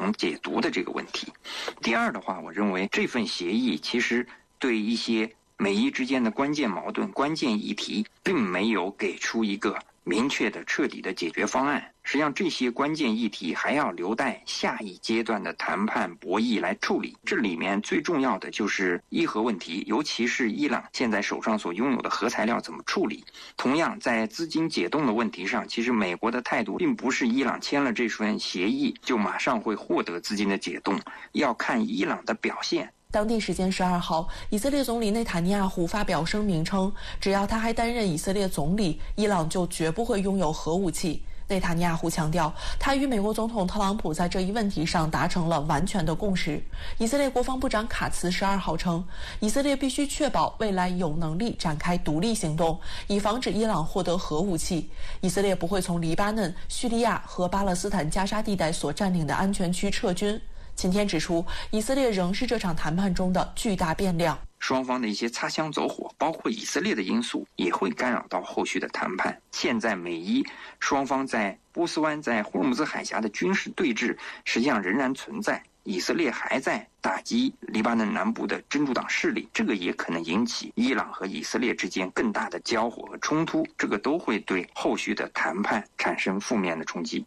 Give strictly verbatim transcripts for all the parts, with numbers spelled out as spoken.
同解读的这个问题。第二的话，我认为这份协议其实对一些美伊之间的关键矛盾、关键议题，并没有给出一个明确的、彻底的解决方案。实际上，这些关键议题还要留待下一阶段的谈判博弈来处理。这里面最重要的就是伊核问题，尤其是伊朗现在手上所拥有的核材料怎么处理。同样，在资金解冻的问题上，其实美国的态度并不是伊朗签了这份协议就马上会获得资金的解冻，要看伊朗的表现。 当地时间十二号，以色列总理内塔尼亚胡发表声明称，只要他还担任以色列总理，伊朗就绝不会拥有核武器。内塔尼亚胡强调，他与美国总统特朗普在这一问题上达成了完全的共识。以色列国防部长卡茨十二号称，以色列必须确保未来有能力展开独立行动，以防止伊朗获得核武器。以色列不会从黎巴嫩、叙利亚和巴勒斯坦加沙地带所占领的安全区撤军。今天指出，以色列仍是这场谈判中的巨大变量。 双方的一些擦枪走火，包括以色列的因素，也会干扰到后续的谈判。现在美伊双方在波斯湾、在霍尔木兹海峡的军事对峙，实际上仍然存在。以色列还在打击黎巴嫩南部的真主党势力，这个也可能引起伊朗和以色列之间更大的交火和冲突，这个都会对后续的谈判产生负面的冲击。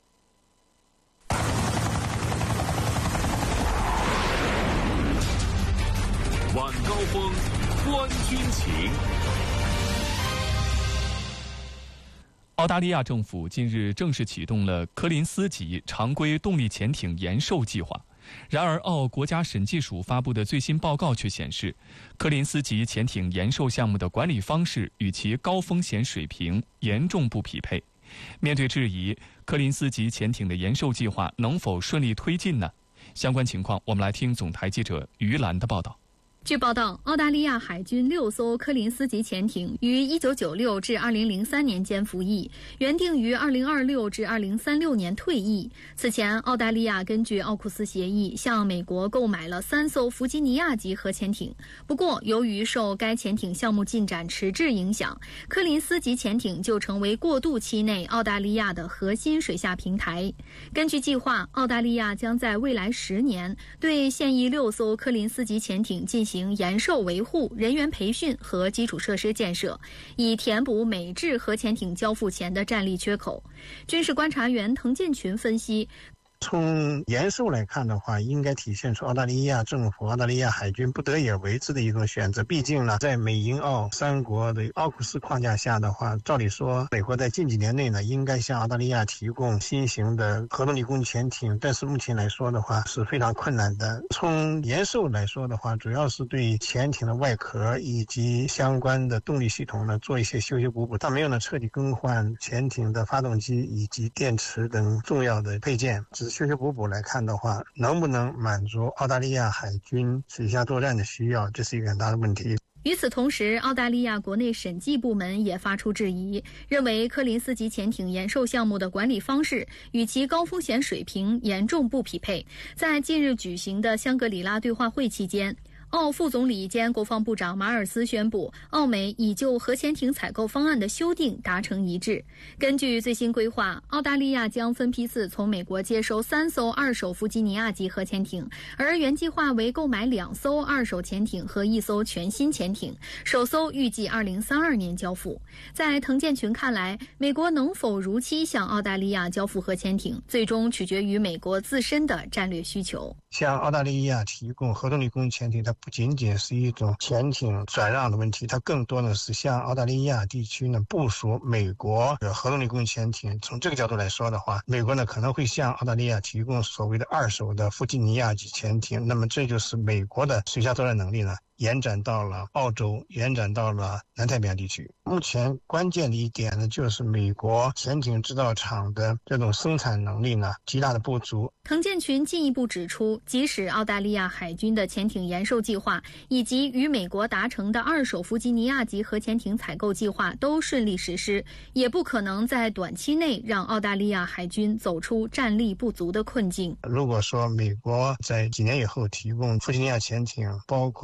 晚高峰，观军情。 澳大利亚政府近日正式启动了柯林斯级常规动力潜艇延寿计划。然而，澳国家审计署发布的最新报告却显示，柯林斯级潜艇延寿项目的管理方式与其高风险水平严重不匹配。面对质疑，柯林斯级潜艇的延寿计划能否顺利推进呢？相关情况，我们来听总台记者于兰的报道。 据报道，澳大利亚海军六艘柯林斯级潜艇于一九九六至二零零三年间服役，原定于二零二六至二零三六年退役。此前，澳大利亚根据奥库斯协议向美国购买了三艘弗吉尼亚级核潜艇。不过，由于受该潜艇项目进展迟滞影响，柯林斯级潜艇就成为过渡期内澳大利亚的核心水下平台。根据计划，澳大利亚将在未来十年对现役六艘柯林斯级潜艇进行行延寿维护、人员培训和基础设施建设，以填补美制核潜艇交付前的战力缺口。军事观察员滕建群分析， 从延寿来看的话，应该体现出澳大利亚政府、澳大利亚海军不得已而为之的一种选择。毕竟呢，在美英澳三国的奥库斯框架下的话，照理说，美国在近几年内呢，应该向澳大利亚提供新型的核动力攻击潜艇，但是目前来说的话是非常困难的。从延寿来说的话，主要是对潜艇的外壳以及相关的动力系统呢做一些修修补补，但没有呢彻底更换潜艇的发动机以及电池等重要的配件。只修修补补来看的话，能不能满足澳大利亚海军水下作战的需要，这是一个很大的问题。 与此同时，澳大利亚国内审计部门也发出质疑，认为柯林斯级潜艇延寿项目的管理方式与其高风险水平严重不匹配。在近日举行的香格里拉对话会期间，澳副总理兼国防部长马尔斯宣布，澳美已就核潜艇采购方案的修订达成一致。根据最新规划，澳大利亚将分批次从美国接收三艘二手弗吉尼亚级核潜艇，而原计划为购买两艘二手潜艇和一艘全新潜艇，首艘预计二零三二年交付。在滕建群看来，美国能否如期向澳大利亚交付核潜艇，最终取决于美国自身的战略需求。 向澳大利亚提供核动力攻击潜艇，它不仅仅是一种潜艇转让的问题，它更多的是向澳大利亚地区呢部署美国的核动力攻击潜艇。从这个角度来说的话，美国呢可能会向澳大利亚提供所谓的二手的弗吉尼亚级潜艇，那么这就是美国的水下作战能力呢延展到了澳洲，延展到了南太平洋地区。目前关键的一点呢，就是美国潜艇制造厂的这种生产能力呢极大的不足。 滕建群进一步指出，即使澳大利亚海军的潜艇延寿计划以及与美国达成的二手弗吉尼亚级核潜艇采购计划都顺利实施，也不可能在短期内让澳大利亚海军走出战力不足的困境。 如果说美国在几年以后提供弗吉尼亚潜艇，包括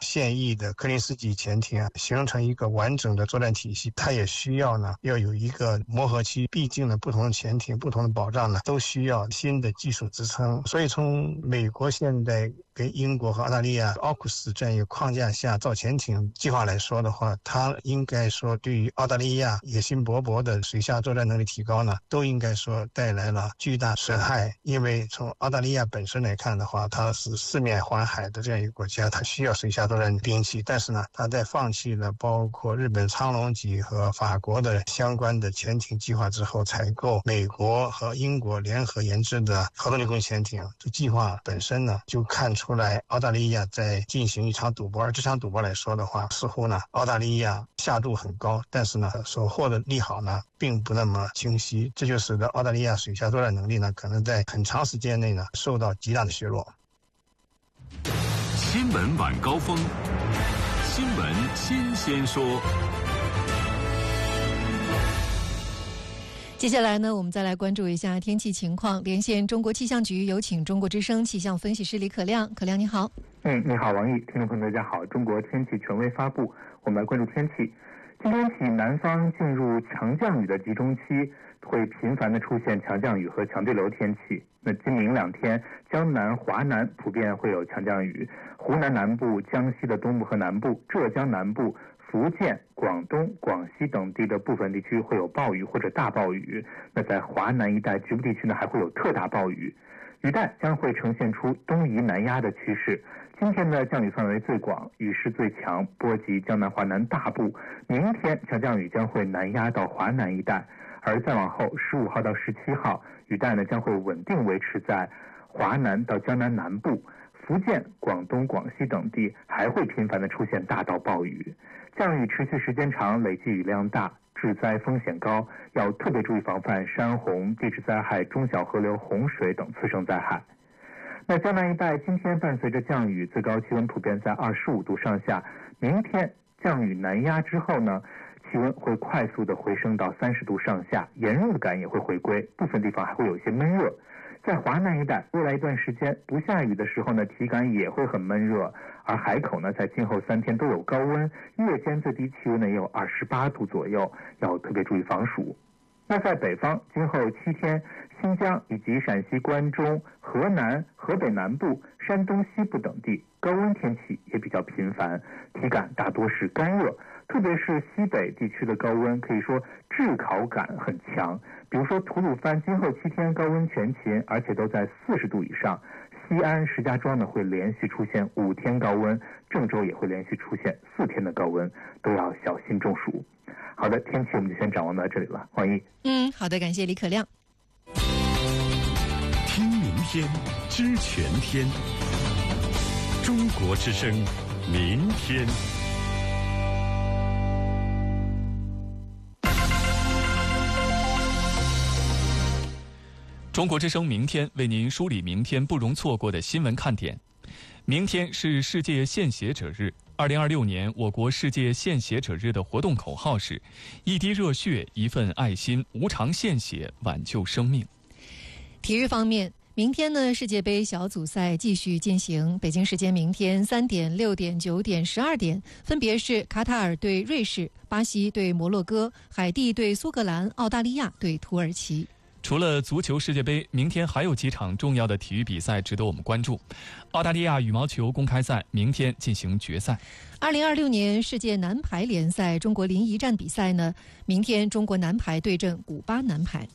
现役的柯林斯级潜艇啊，形成一个完整的作战体系，它也需要呢要有一个磨合期。毕竟呢，不同的潜艇、不同的保障呢，都需要新的技术支撑。所以从美国现在跟英国和澳大利亚奥库斯这样一个框架下造潜艇计划来说的话，它应该说对于澳大利亚野心勃勃的水下作战能力提高呢，都应该说带来了巨大损害。因为从澳大利亚本身来看的话，它是四面环海的这样一个国家，它需要水下作战兵器，但是呢，它在放弃了包括日本苍龙级和法国的相关的潜艇计划之后，采购美国和英国联合研制的核动力攻潜艇，这计划本身呢，就看出来澳大利亚在进行一场赌博。而这场赌博来说的话，似乎呢澳大利亚下注很高，但是呢所获的利好呢并不那么清晰，这就使得澳大利亚水下作战能力呢可能在很长时间内呢受到极大的削弱。 新闻晚高峰，新闻新鲜说。 接下来呢，我们再来关注一下天气情况。连线中国气象局，有请中国之声气象分析师李可亮。可亮你好。 嗯，你好王毅，听众朋友大家好。中国天气权威发布，我们来关注天气。今天起，南方进入强降雨的集中期，会频繁的出现强降雨和强对流天气。那今明两天，江南、华南普遍会有强降雨，湖南南部、江西的东部和南部、浙江南部、福建、广东、广西等地的部分地区会有暴雨或者大暴雨。那在华南一带局部地区呢，还会有特大暴雨。雨带将会呈现出东移南压的趋势。今天的降雨范围最广，雨势最强，波及江南、华南大部。明天强降雨将会南压到华南一带，而再往后十五号到十七号，雨带呢将会稳定维持在华南到江南南部。福建、广东、广西等地还会频繁的出现大到暴雨，降雨持续时间长，累计雨量大，致灾风险高，要特别注意防范山洪、地质灾害、中小河流洪水等次生灾害。那江南一带今天伴随着降雨，最高气温普遍在二十五度上下。明天降雨南压之后呢，气温会快速的回升到三十度上下，炎热感也会回归，部分地方还会有一些闷热。在华南一带，未来一段时间不下雨的时候呢，体感也会很闷热，而海口呢，在今后三天都有高温，夜间最低气温呢也有二十八度左右，要特别注意防暑。那在北方，今后七天，新疆以及陕西关中、河南、河北南部、山东西部等地高温天气也比较频繁，体感大多是干热，特别是西北地区的高温可以说炙烤感很强。比如说吐鲁番今后七天高温全勤，而且都在四十度以上。西安、石家庄呢会连续出现五天高温，郑州也会连续出现四天的高温，都要小心中暑。好的，天气我们就先展望到这里了，黄毅。 嗯，好的，感谢李可亮。 听明天，知全天。中国之声，明天。 中国之声明天为您梳理明天不容错过的新闻看点。明天是世界献血者日。二零二六年我国世界献血者日的活动口号是一滴热血，一份爱心，无偿献血，挽救生命。 体育方面，明天呢，世界杯小组赛继续进行。北京时间明天三点、六点、九点、十二点，分别是卡塔尔对瑞士、巴西对摩洛哥、海地对苏格兰、澳大利亚对土耳其。 除了足球世界杯，明天还有几场重要的体育比赛值得我们关注。澳大利亚羽毛球公开赛明天进行决赛。 二零二六年世界男排联赛中国临沂站比赛呢，明天中国男排对阵古巴男排。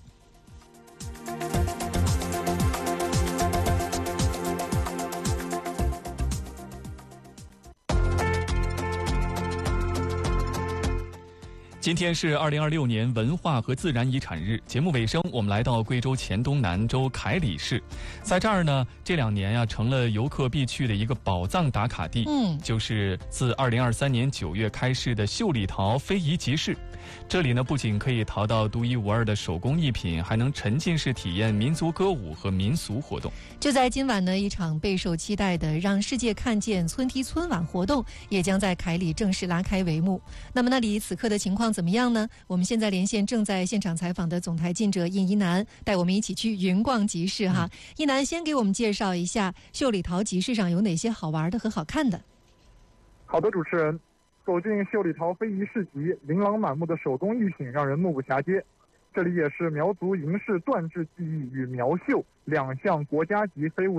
今天是二零二六年文化和自然遗产日，节目尾声，我们来到贵州黔东南州凯里市，在这儿呢，这两年呀、啊、成了游客必去的一个宝藏打卡地， 嗯， 就是自二零二三年九月开市的秀里陶非遗集市。这里呢，不仅可以淘到独一无二的手工艺品，还能沉浸式体验民族歌舞和民俗活动。 就在今晚呢，一场备受期待的让世界看见村梯村晚活动也将在凯里正式拉开帷幕。那么那里此刻的情况怎么样呢？我们现在连线正在现场采访的总台记者印一南，带我们一起去云逛集市哈。嗯、一南先给我们介绍一下秀里陶集市上有哪些好玩的和好看的。 好的，主持人，走进秀里桃非遗市集，琳琅满目的手工艺品让人目不暇接。这里也是苗族银饰锻制技艺与苗绣两项国家级非物